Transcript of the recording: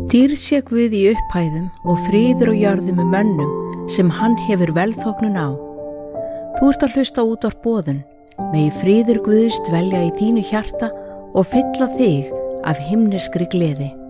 Dýrð sé Guð í upphæðum og friður á jörðum með mönnum sem hann hefur velþóknun á. Þú ert að hlusta á Útvarp Boðun, megi friður Guðs dvelja í þínu hjarta og fylla þig af himneskri gleði.